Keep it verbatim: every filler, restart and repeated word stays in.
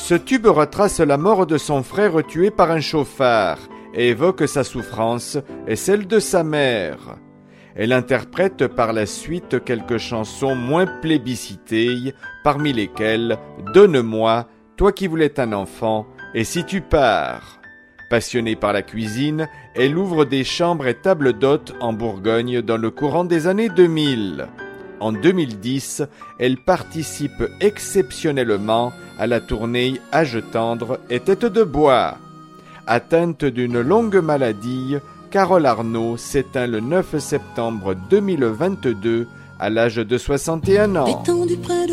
Ce tube retrace la mort de son frère tué par un chauffard et évoque sa souffrance et celle de sa mère. Elle interprète par la suite quelques chansons moins plébiscitées, parmi lesquelles « Donne-moi, toi qui voulais un enfant, et si tu pars ». Passionnée par la cuisine, elle ouvre des chambres et tables d'hôtes en Bourgogne dans le courant des années deux mille. En deux mille dix, elle participe exceptionnellement à la tournée Âge tendre et tête de bois. Atteinte d'une longue maladie, Carole Arnaud s'éteint le neuf septembre deux mille vingt-deux à l'âge de soixante et un ans.